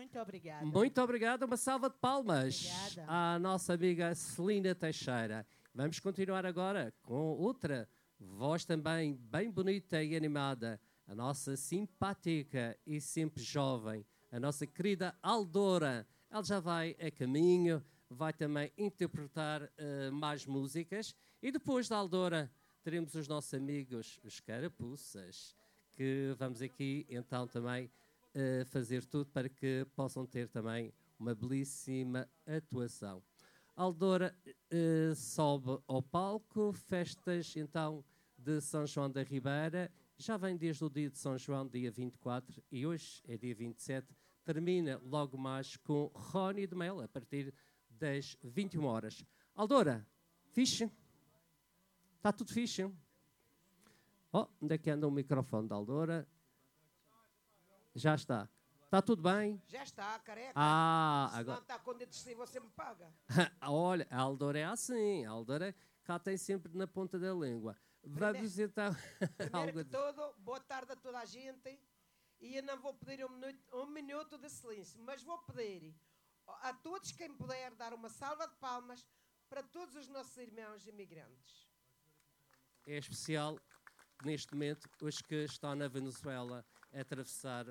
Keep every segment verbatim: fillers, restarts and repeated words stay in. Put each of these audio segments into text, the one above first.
Muito obrigada. Muito obrigado. Uma salva de palmas Obrigada. à nossa amiga Celina Teixeira. Vamos continuar agora com outra voz também bem bonita e animada. A nossa simpática e sempre jovem, a nossa querida Aldora. Ela já vai a caminho, vai também interpretar uh, mais músicas. E depois da Aldora teremos os nossos amigos, os Carapuças, que vamos aqui então também uh, fazer tudo para que possam ter também uma belíssima atuação. A Aldora uh, sobe ao palco, festas então de São João da Ribeira. Já vem desde o dia de São João, dia vinte e quatro, e hoje é dia vinte e sete. Termina logo mais com Rony de Mel, a partir das vinte e uma horas. Aldora, fixe? Está tudo fixe? Oh, onde é que anda o microfone da Aldora? Já está. Está tudo bem? Já está, careca. Ah, Se agora... não está com dedo de si, você me paga. Olha, a Aldora é assim. A Aldora cá tem sempre na ponta da língua. Vamos então... Primeiro que tudo, boa tarde a toda a gente. E eu não vou pedir um minuto, um minuto de silêncio, mas vou pedir a todos quem puder dar uma salva de palmas para todos os nossos irmãos imigrantes. É especial, neste momento, os que estão na Venezuela a atravessar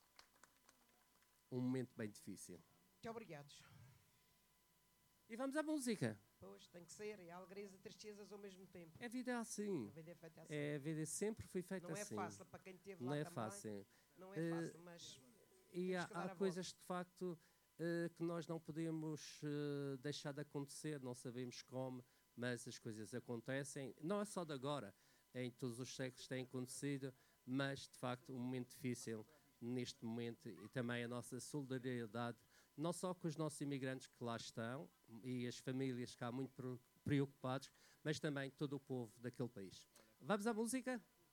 um momento bem difícil. Muito obrigados. E vamos à música. Pois, tem que ser. E alegrias e tristezas ao mesmo tempo. A vida é assim. A vida é feita assim. É, a vida sempre foi feita não assim. Não é fácil para quem esteve não lá é também. Fácil. Não é fácil, mas... E há, há coisas, de facto, uh, que nós não podemos uh, deixar de acontecer. Não sabemos como, mas as coisas acontecem. Não é só de agora. Em todos os séculos tem acontecido, mas, de facto, um momento difícil neste momento. E também a nossa solidariedade, não só com os nossos imigrantes que lá estão e as famílias cá muito preocupados, mas também todo o povo daquele país. Vamos à música?